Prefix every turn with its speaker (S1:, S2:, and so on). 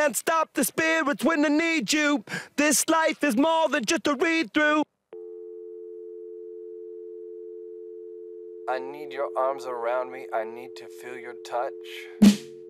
S1: can't stop the spirits when I need you. This life is more than just a read-through. I need your arms around me. I need to feel your touch.